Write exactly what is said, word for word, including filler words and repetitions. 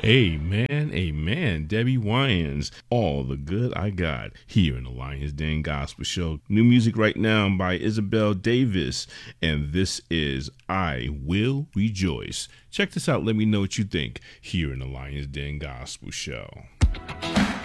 Amen, amen. Debbie Wyans, All the Good I Got, here in the Lions Den Gospel Show. New music right now by Isabel Davis, and this is I Will Rejoice. Check this out. Let me know what you think here in the Lions Den Gospel Show.